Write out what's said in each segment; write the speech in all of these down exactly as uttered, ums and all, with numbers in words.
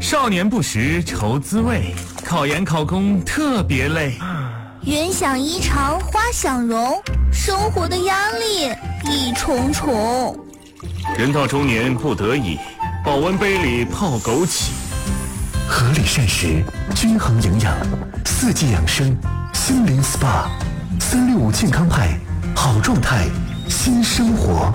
少年不识愁滋味，考研考公特别累。 人想衣裳花想容，生活的压力一重重。 人到中年不得已，保温杯里泡枸杞。 合理膳食，均衡营养，四季养生，心灵 S P A， 三六五健康派，好状态，新生活。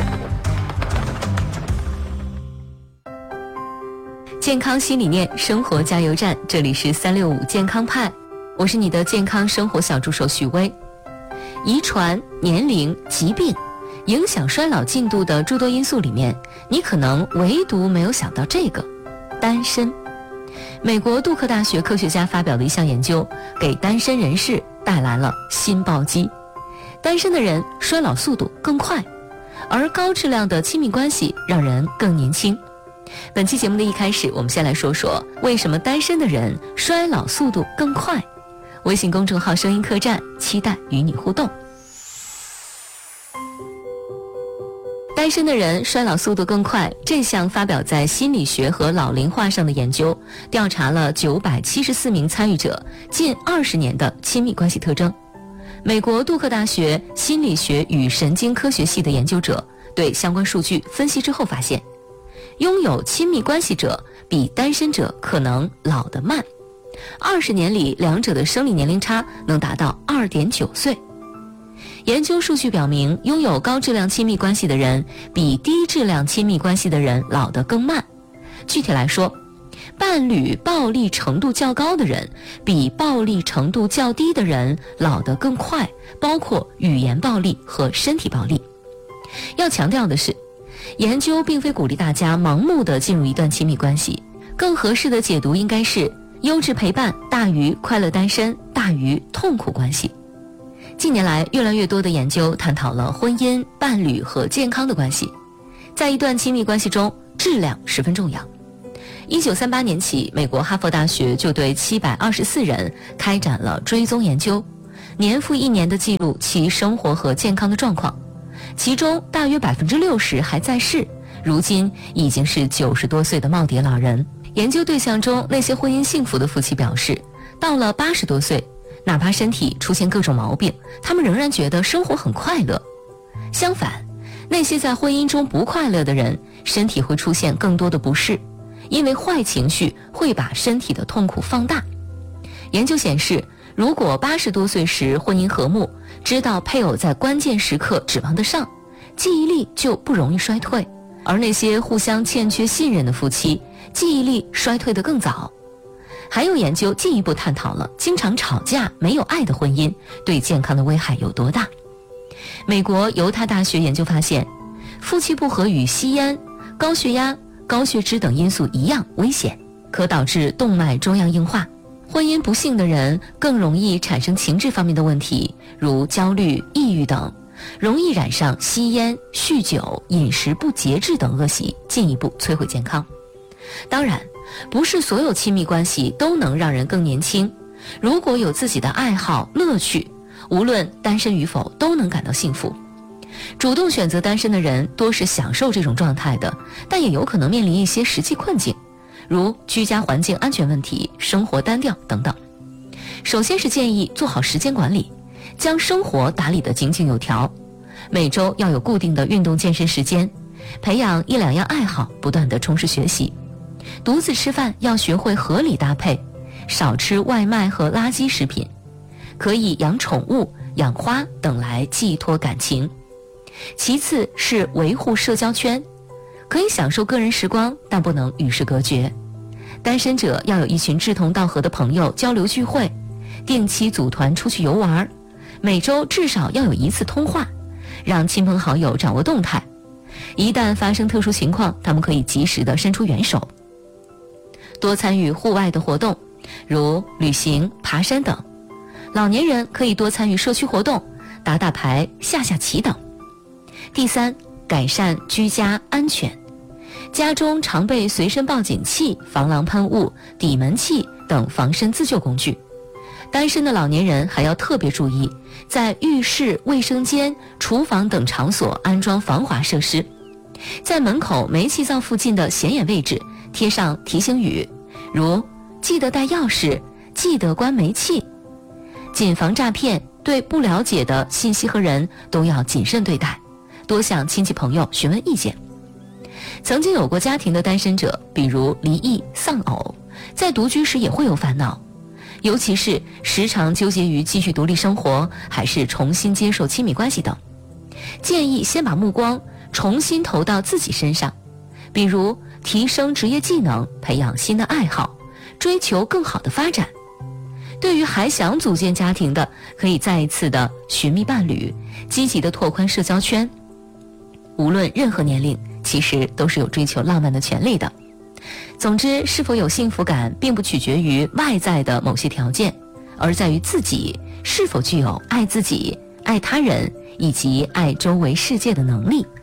健康新理念，生活加油站，这里是三六五健康派，我是你的健康生活小助手许巍。遗传、年龄、疾病影响衰老进度的诸多因素里面，你可能唯独没有想到这个，单身。美国杜克大学科学家发表的一项研究，给单身人士带来了新暴击。单身的人衰老速度更快，而高质量的亲密关系让人更年轻。本期节目的一开始，我们先来说说为什么单身的人衰老速度更快。微信公众号声音客栈，期待与你互动。单身的人衰老速度更快，这项发表在心理学和老龄化上的研究，调查了九百七十四名参与者近二十年的亲密关系特征。美国杜克大学心理学与神经科学系的研究者对相关数据分析之后发现，拥有亲密关系者比单身者可能老得慢，二十年里两者的生理年龄差能达到 二点九岁。研究数据表明，拥有高质量亲密关系的人比低质量亲密关系的人老得更慢。具体来说，伴侣暴力程度较高的人比暴力程度较低的人老得更快，包括语言暴力和身体暴力。要强调的是，研究并非鼓励大家盲目地进入一段亲密关系，更合适的解读应该是优质陪伴大于快乐单身大于痛苦关系。近年来，越来越多的研究探讨了婚姻、伴侣和健康的关系。在一段亲密关系中，质量十分重要。一九三八年起，美国哈佛大学就对七百二十四人开展了追踪研究，年复一年地记录其生活和健康的状况。其中大约 百分之六十 还在世，如今已经是九十多岁的耄耋老人。研究对象中，那些婚姻幸福的夫妻表示，到了八十多岁，哪怕身体出现各种毛病，他们仍然觉得生活很快乐。相反，那些在婚姻中不快乐的人，身体会出现更多的不适，因为坏情绪会把身体的痛苦放大。研究显示，如果八十多岁时婚姻和睦，知道配偶在关键时刻指望得上，记忆力就不容易衰退。而那些互相欠缺信任的夫妻，记忆力衰退得更早。还有研究进一步探讨了经常吵架、没有爱的婚姻对健康的危害有多大。美国犹他大学研究发现，夫妻不和与吸烟、高血压、高血脂等因素一样危险，可导致动脉粥样硬化。婚姻不幸的人更容易产生情志方面的问题，如焦虑、抑郁等，容易染上吸烟、酗酒、饮食不节制等恶习，进一步摧毁健康。当然，不是所有亲密关系都能让人更年轻。如果有自己的爱好、乐趣，无论单身与否都能感到幸福。主动选择单身的人多是享受这种状态的，但也有可能面临一些实际困境，如居家环境安全问题、生活单调等等。首先是建议做好时间管理，将生活打理得井井有条。每周要有固定的运动健身时间，培养一两样爱好，不断地充实学习。独自吃饭要学会合理搭配，少吃外卖和垃圾食品。可以养宠物、养花等来寄托感情。其次是维护社交圈，可以享受个人时光，但不能与世隔绝。单身者要有一群志同道合的朋友交流聚会，定期组团出去游玩，每周至少要有一次通话，让亲朋好友掌握动态。一旦发生特殊情况，他们可以及时地伸出援手。多参与户外的活动，如旅行、爬山等。老年人可以多参与社区活动，打打牌、下下棋等。第三，改善居家安全。家中常备随身报警器、防狼喷雾、抵门器等防身自救工具。单身的老年人还要特别注意，在浴室、卫生间、厨房等场所安装防滑设施。在门口煤气灶附近的显眼位置贴上提醒语， 如记得带钥匙，记得关煤气。谨防诈骗，对不了解的信息和人都要谨慎对待，多向亲戚朋友询问意见。曾经有过家庭的单身者，比如离异、丧偶，在独居时也会有烦恼，尤其是时常纠结于继续独立生活还是重新接受亲密关系等。建议先把目光重新投到自己身上，比如提升职业技能，培养新的爱好，追求更好的发展。对于还想组建家庭的，可以再一次的寻觅伴侣，积极的拓宽社交圈。无论任何年龄，其实都是有追求浪漫的权利的。总之，是否有幸福感并不取决于外在的某些条件，而在于自己是否具有爱自己、爱他人以及爱周围世界的能力。